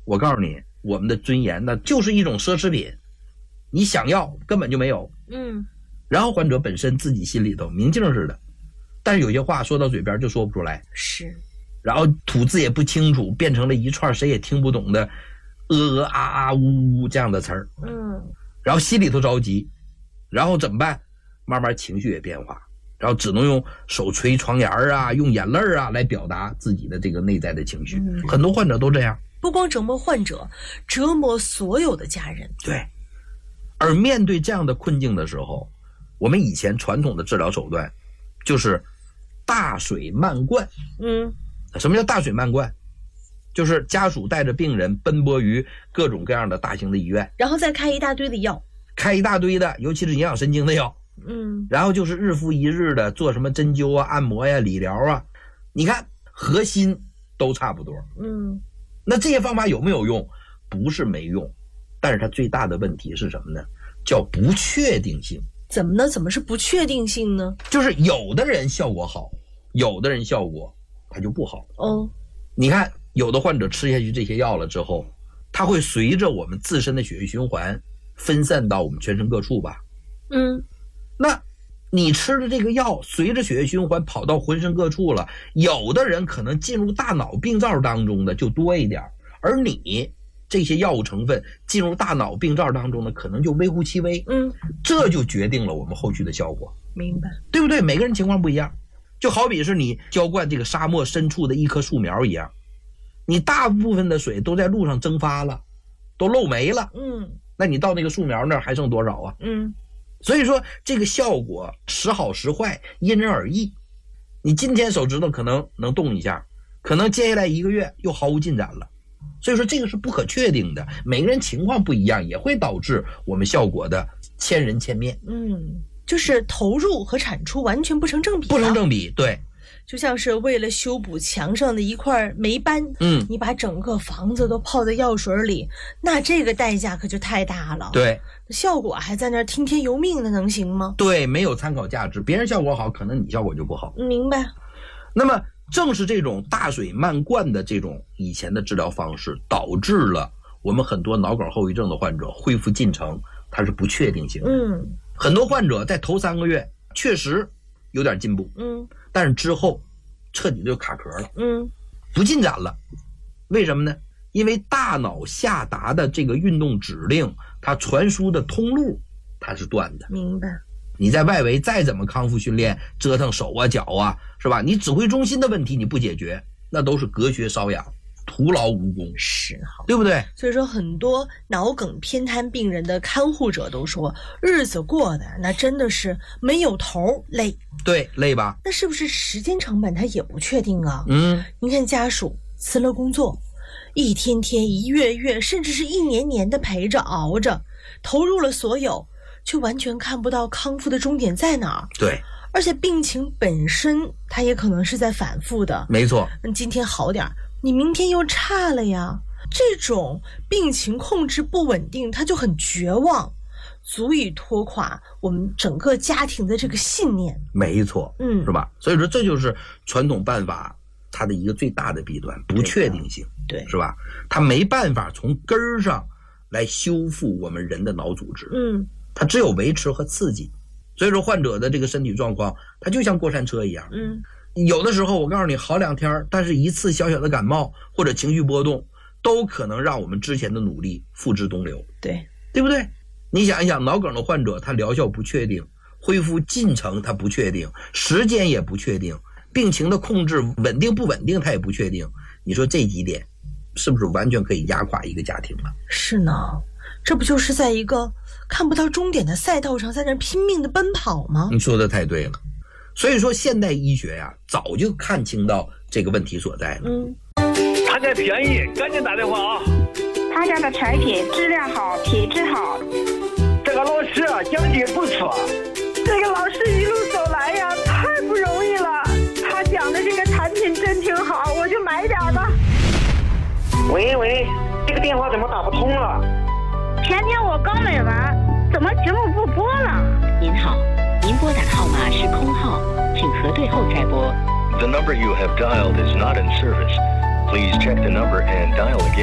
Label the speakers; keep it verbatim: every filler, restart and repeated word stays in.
Speaker 1: 我告诉你，我们的尊严那就是一种奢侈品，你想要根本就没有。
Speaker 2: 嗯，
Speaker 1: 然后患者本身自己心里头明镜似的，但是有些话说到嘴边就说不出来，
Speaker 2: 是，
Speaker 1: 然后吐字也不清楚，变成了一串谁也听不懂的呃呃啊啊呜呜这样的词儿。
Speaker 2: 嗯，
Speaker 1: 然后心里头着急，然后怎么办？慢慢情绪也变化，然后只能用手捶床沿啊，用眼泪啊来表达自己的这个内在的情绪。
Speaker 2: 嗯，
Speaker 1: 很多患者都这样，
Speaker 2: 不光折磨患者，折磨所有的家人。
Speaker 1: 对。而面对这样的困境的时候，我们以前传统的治疗手段就是大水漫灌。
Speaker 2: 嗯，
Speaker 1: 什么叫大水漫灌？就是家属带着病人奔波于各种各样的大型的医院，
Speaker 2: 然后再开一大堆的药，
Speaker 1: 开一大堆的，尤其是营养神经的药。
Speaker 2: 嗯，
Speaker 1: 然后就是日复一日的做什么针灸啊、按摩呀、理疗啊，你看核心都差不多。
Speaker 2: 嗯，
Speaker 1: 那这些方法有没有用？不是没用，但是它最大的问题是什么呢？叫不确定性。
Speaker 2: 怎么呢？怎么是不确定性呢？
Speaker 1: 就是有的人效果好，有的人效果它就不好。
Speaker 2: 哦，
Speaker 1: 你看有的患者吃下去这些药了之后，它会随着我们自身的血液循环分散到我们全身各处吧。
Speaker 2: 嗯，
Speaker 1: 那你吃的这个药随着血液循环跑到浑身各处了，有的人可能进入大脑病灶当中的就多一点，而你这些药物成分进入大脑病灶当中的可能就微乎其微。
Speaker 2: 嗯，
Speaker 1: 这就决定了我们后续的效果。
Speaker 2: 明白，
Speaker 1: 对不对？每个人情况不一样，就好比是你浇灌这个沙漠深处的一棵树苗一样，你大部分的水都在路上蒸发了，都漏没了。
Speaker 2: 嗯，
Speaker 1: 那你到那个树苗那儿还剩多少啊？
Speaker 2: 嗯，
Speaker 1: 所以说这个效果时好时坏，因人而异。你今天手指头可能能动一下，可能接下来一个月又毫无进展了。所以说这个是不可确定的，每个人情况不一样，也会导致我们效果的千人千面。
Speaker 2: 嗯，就是投入和产出完全不成正比，
Speaker 1: 不成正比，对。
Speaker 2: 就像是为了修补墙上的一块霉斑，
Speaker 1: 嗯，
Speaker 2: 你把整个房子都泡在药水里，那这个代价可就太大了。
Speaker 1: 对，
Speaker 2: 效果还在那儿听天由命的，能行吗？
Speaker 1: 对，没有参考价值，别人效果好，可能你效果就不好。
Speaker 2: 明白。
Speaker 1: 那么正是这种大水漫灌的这种以前的治疗方式，导致了我们很多脑梗后遗症的患者恢复进程它是不确定性的。
Speaker 2: 嗯，
Speaker 1: 很多患者在头三个月确实有点进步，
Speaker 2: 嗯，
Speaker 1: 但是之后彻底就卡壳了，
Speaker 2: 嗯，
Speaker 1: 不进展了。为什么呢？因为大脑下达的这个运动指令，它传输的通路它是断的。
Speaker 2: 明白。
Speaker 1: 你在外围再怎么康复训练，折腾手啊脚啊，是吧？你指挥中心的问题你不解决，那都是隔靴搔痒，徒劳无功，
Speaker 2: 是哈，
Speaker 1: 对不对？
Speaker 2: 所以说很多脑梗偏瘫病人的看护者都说，日子过的那真的是没有头，累。
Speaker 1: 对，累吧？
Speaker 2: 那是不是时间成本他也不确定啊？
Speaker 1: 嗯，
Speaker 2: 你看家属辞了工作，一天天一月月甚至是一年年的陪着熬着，投入了所有，却完全看不到康复的终点在哪儿。
Speaker 1: 对，
Speaker 2: 而且病情本身它也可能是在反复的。
Speaker 1: 没错。
Speaker 2: 今天好点，你明天又差了呀。这种病情控制不稳定，它就很绝望，足以拖垮我们整个家庭的这个信念。
Speaker 1: 没错，
Speaker 2: 嗯，
Speaker 1: 是吧？所以说这就是传统办法它的一个最大的弊端，不确定性，
Speaker 2: 对，
Speaker 1: 是吧？它没办法从根儿上来修复我们人的脑组织，
Speaker 2: 嗯，
Speaker 1: 它只有维持和刺激。所以说患者的这个身体状况，它就像过山车一样，
Speaker 2: 嗯，
Speaker 1: 有的时候我告诉你好两天，但是一次小小的感冒或者情绪波动，都可能让我们之前的努力付之东流，
Speaker 2: 对，
Speaker 1: 对不对？你想一想，脑梗的患者他疗效不确定，恢复进程他不确定，时间也不确定，病情的控制稳定不稳定他也不确定，你说这几点是不是完全可以压垮一个家庭了？
Speaker 2: 是呢，这不就是在一个看不到终点的赛道上在那拼命的奔跑吗？
Speaker 1: 你说的太对了。所以说现代医学呀、啊，早就看清到这个问题所在了。
Speaker 2: 嗯，
Speaker 3: 他家便宜，赶紧打电话啊！
Speaker 4: 他家的产品质量好，品质好。
Speaker 3: 这个老师啊，讲的不错。
Speaker 4: 这个老师一路走来呀，太不容易了。他讲的这个产品真挺好，我就买点吧。
Speaker 5: 喂喂，这个电话怎么打不通了？
Speaker 4: 前天我刚买完，怎么节目不播了？
Speaker 6: 您好，您拨打的号码是空号，请核对后再拨。
Speaker 7: The number you have dialed is not in service. Please check the number and dial again.